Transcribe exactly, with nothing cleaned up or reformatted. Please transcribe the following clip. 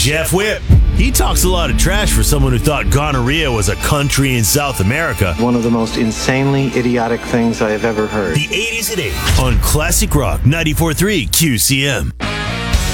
Jeff Whip. He talks a lot of trash for someone who thought gonorrhea was a country in South America. One of the most insanely idiotic things I have ever heard. The eighties at eight on Classic Rock ninety-four point three Q C M.